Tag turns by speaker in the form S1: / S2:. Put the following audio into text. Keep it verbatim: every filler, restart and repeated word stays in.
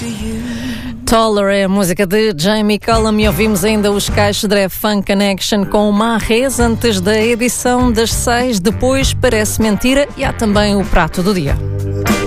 S1: Taller é a música de Jamie Cullum e ouvimos ainda os Caixo Dré Funk Connection com o Marrez antes da edição das seis. Depois parece mentira e há também o prato do dia.